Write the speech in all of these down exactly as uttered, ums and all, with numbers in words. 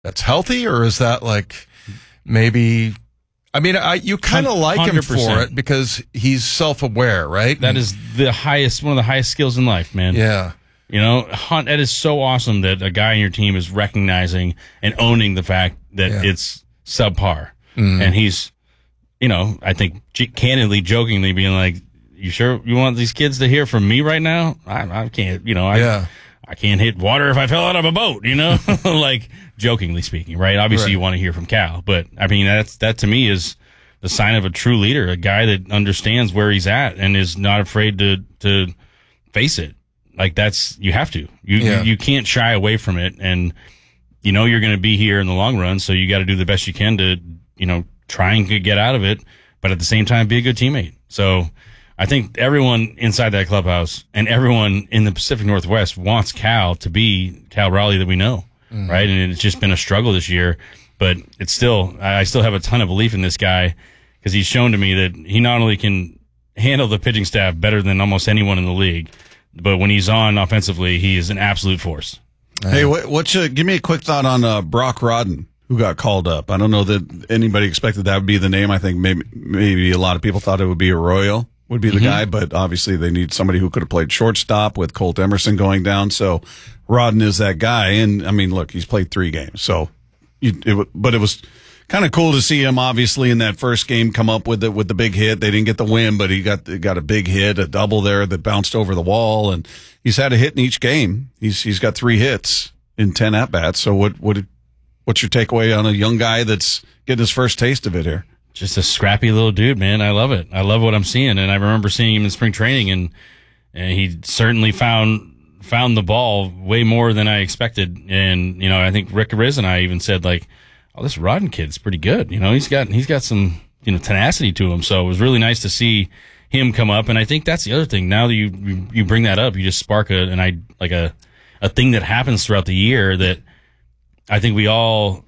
that's healthy, or is that like maybe? I mean, I, you kind of like him for it because he's self-aware, right? That is the highest, one of the highest skills in life, man. Yeah. You know, Hunt, that is so awesome that a guy in your team is recognizing and owning the fact that yeah. it's subpar. Mm. And he's, you know, I think candidly, jokingly being like, you sure you want these kids to hear from me right now? I, I can't, you know, I, yeah. I can't hit water if I fell out of a boat, you know, like jokingly speaking, right? Obviously right. you want to hear from Cal, but I mean, that's, that to me is the sign of a true leader, a guy that understands where he's at and is not afraid to, to face it. Like that's, you have to, you, yeah. you, you can't shy away from it. And you know, you're going to be here in the long run. So you got to do the best you can to, you know, try and get out of it, but at the same time, be a good teammate. So I think everyone inside that clubhouse and everyone in the Pacific Northwest wants Cal to be Cal Raleigh that we know, mm-hmm. right? And it's just been a struggle this year, but it's still, I still have a ton of belief in this guy because he's shown to me that he not only can handle the pitching staff better than almost anyone in the league, but when he's on offensively, he is an absolute force. Hey, what, what's uh, give me a quick thought on uh, Brock Rodden, who got called up. I don't know that anybody expected that would be the name. I think maybe maybe a lot of people thought it would be Arroyo. Would be the mm-hmm. guy, but obviously they need somebody who could have played shortstop with Colt Emerson going down. So Rodden is that guy. And I mean, look, he's played three games. So, you, it, but it was kind of cool to see him obviously in that first game come up with the, with the big hit. They didn't get the win, but he got, got a big hit, a double there that bounced over the wall. And he's had a hit in each game. He's, he's got three hits in ten at bats. So what, what, what's your takeaway on a young guy that's getting his first taste of it here? Just a scrappy little dude, man. I love it. I love what I'm seeing. And I remember seeing him in spring training, and, and he certainly found found the ball way more than I expected. And, you know, I think Rick Riz and I even said, like, oh, this Rodden kid's pretty good. You know, he's got he's got some, you know, tenacity to him. So it was really nice to see him come up. And I think that's the other thing. Now that you you, you bring that up, you just spark a an I like a a thing that happens throughout the year that I think we all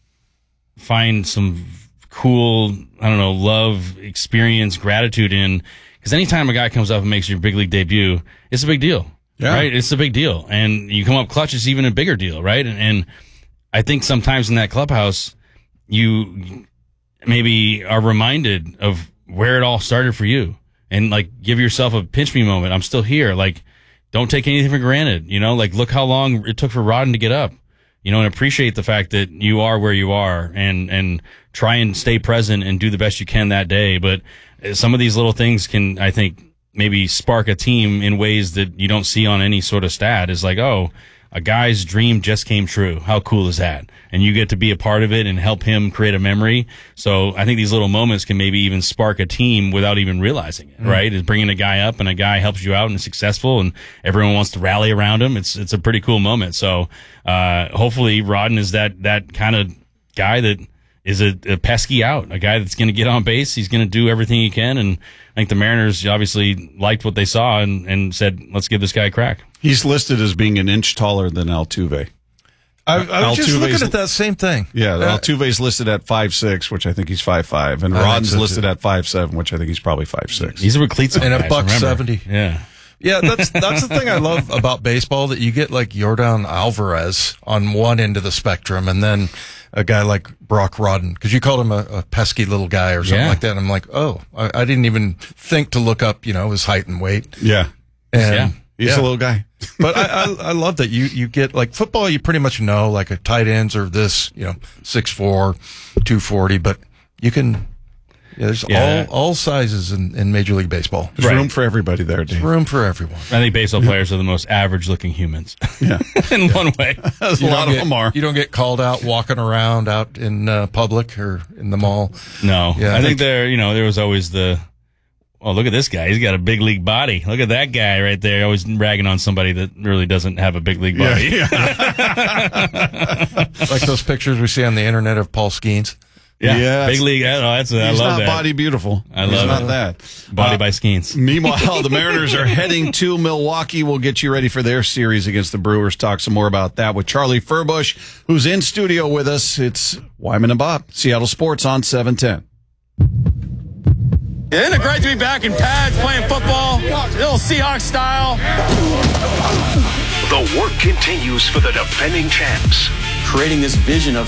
find some cool, I don't know, love, experience, gratitude in, because anytime a guy comes up and makes your big league debut, it's a big deal, yeah. right? It's a big deal. And you come up clutch, it's even a bigger deal, right? And, and I think sometimes in that clubhouse, you maybe are reminded of where it all started for you, and like give yourself a pinch me moment. I'm still here. Like, don't take anything for granted, you know, like look how long it took for Rodden to get up. You know, and appreciate the fact that you are where you are, and, and try and stay present and do the best you can that day. But some of these little things can, I think, maybe spark a team in ways that you don't see on any sort of stat. It's like, oh, a guy's dream just came true. How cool is that? And you get to be a part of it and help him create a memory. So I think these little moments can maybe even spark a team without even realizing it, mm. right? Is bringing a guy up and a guy helps you out and is successful and everyone wants to rally around him. It's, it's a pretty cool moment. So, uh, hopefully Rodden is that, that kind of guy that is a, a pesky out, a guy that's going to get on base. He's going to do everything he can. And I think the Mariners obviously liked what they saw and, and said, let's give this guy a crack. He's listed as being an inch taller than Altuve. I, I was just looking at that same thing. Yeah, uh, Altuve's listed at five foot six, which I think he's five foot five, and Rodden's so listed at five foot seven, which I think he's probably five foot six. He's a cleats and guys, a buck remember. seventy. Yeah. Yeah, that's that's the thing I love about baseball, that you get like Yordan Alvarez on one end of the spectrum, and then a guy like Brock Rodden, because you called him a, a pesky little guy or something yeah. like that. And I'm like, oh, I, I didn't even think to look up, you know, his height and weight. Yeah, and yeah. he's yeah. a little guy. But I, I I love that you you get like football. You pretty much know like a tight ends or this, you know, six four, two forty, but you can. Yeah, there's yeah. all all sizes in, in Major League Baseball. There's right. room for everybody there, Dave. There's room for everyone. I think baseball players are the most average-looking humans. Yeah, in yeah. one way. a lot of get, them are. You don't get called out walking around out in uh, public or in the mall. No, yeah, I, I think, think there. You know, there was always the. Oh, look at this guy. He's got a big league body. Look at that guy right there. Always ragging on somebody that really doesn't have a big league body. Yeah, yeah. Like those pictures we see on the internet of Paul Skeens. Yeah, yes. big league. I, know, that's, I He's love not that. Body beautiful. I love He's it. not that. Body uh, by Skeens. Meanwhile, the Mariners are heading to Milwaukee. We'll get you ready for their series against the Brewers. Talk some more about that with Charlie Furbush, who's in studio with us. It's Wyman and Bob, Seattle Sports on seven ten. Isn't it great to be back in pads playing football? Little Seahawks style. The work continues for the defending champs. Creating this vision of